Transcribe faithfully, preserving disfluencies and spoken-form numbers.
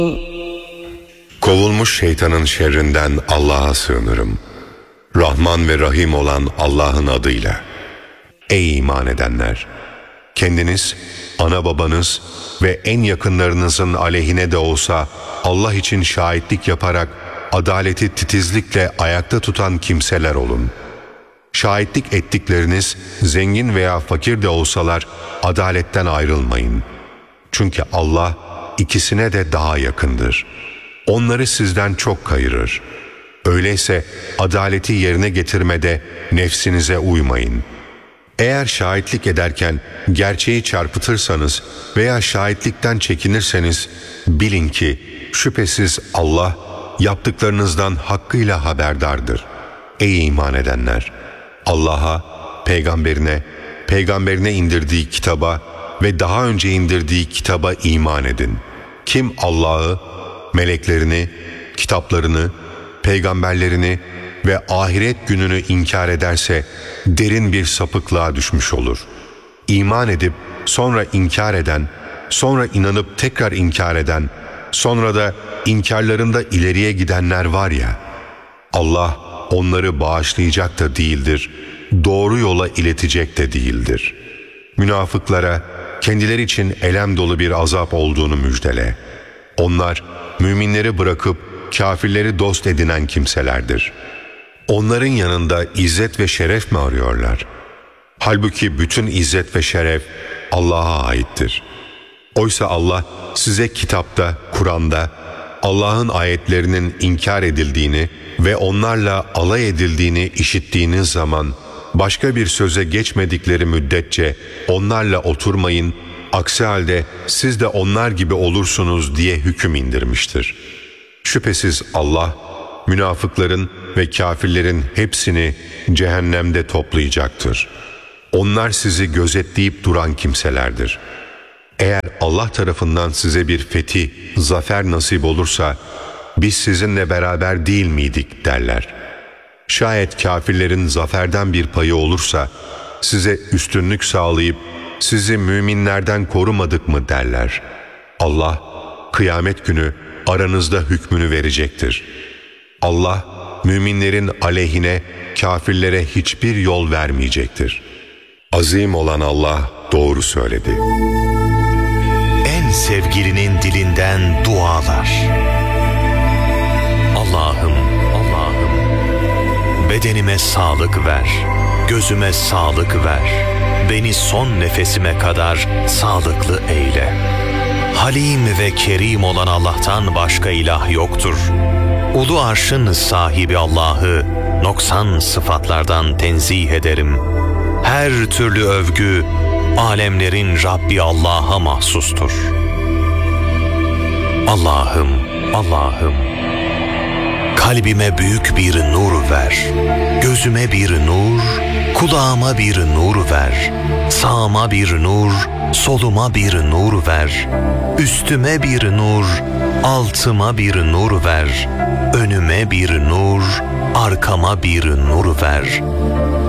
Kovulmuş şeytanın şerrinden Allah'a sığınırım. Rahman ve Rahim olan Allah'ın adıyla. Ey iman edenler! Kendiniz, ana babanız ve en yakınlarınızın aleyhine de olsa Allah için şahitlik yaparak adaleti titizlikle ayakta tutan kimseler olun. Şahitlik ettikleriniz zengin veya fakir de olsalar adaletten ayrılmayın. Çünkü Allah ikisine de daha yakındır. Onları sizden çok kayırır. Öyleyse adaleti yerine getirmede nefsinize uymayın. Eğer şahitlik ederken gerçeği çarpıtırsanız veya şahitlikten çekinirseniz bilin ki şüphesiz Allah yaptıklarınızdan hakkıyla haberdardır. Ey iman edenler! Allah'a, peygamberine, peygamberine indirdiği kitaba ve daha önce indirdiği kitaba iman edin. Kim Allah'ı, meleklerini, kitaplarını, peygamberlerini ve ahiret gününü inkar ederse derin bir sapıklığa düşmüş olur. İman edip sonra inkar eden, sonra inanıp tekrar inkar eden, sonra da inkarlarında ileriye gidenler var ya, Allah onları bağışlayacak da değildir, doğru yola iletecek de değildir. Münafıklara kendileri için elem dolu bir azap olduğunu müjdele. Onlar müminleri bırakıp kafirleri dost edinen kimselerdir. Onların yanında izzet ve şeref mi arıyorlar? Halbuki bütün izzet ve şeref Allah'a aittir. Oysa Allah size kitapta, Kur'an'da Allah'ın ayetlerinin inkar edildiğini ve onlarla alay edildiğini işittiğiniz zaman başka bir söze geçmedikleri müddetçe onlarla oturmayın, aksi halde siz de onlar gibi olursunuz diye hüküm indirmiştir. Şüphesiz Allah münafıkların ve kafirlerin hepsini cehennemde toplayacaktır. Onlar sizi gözetleyip duran kimselerdir. Eğer Allah tarafından size bir fetih, zafer nasip olursa biz sizinle beraber değil miydik derler. Şayet kafirlerin zaferden bir payı olursa size üstünlük sağlayıp sizi müminlerden korumadık mı derler. Allah kıyamet günü aranızda hükmünü verecektir. Allah müminlerin aleyhine kafirlere hiçbir yol vermeyecektir. Azim olan Allah doğru söyledi. En sevgilinin dilinden dualar. Allah'ım, Allah'ım, bedenime sağlık ver, gözüme sağlık ver, beni son nefesime kadar sağlıklı eyle. Halim ve Kerim olan Allah'tan başka ilah yoktur. Ulu arşın sahibi Allah'ı noksan sıfatlardan tenzih ederim. Her türlü övgü alemlerin Rabbi Allah'a mahsustur. Allah'ım, Allah'ım, kalbime büyük bir nur ver, gözüme bir nur, kulağıma bir nur ver, sağıma bir nur, soluma bir nur ver, üstüme bir nur, altıma bir nur ver, önüme bir nur, arkama bir nur ver.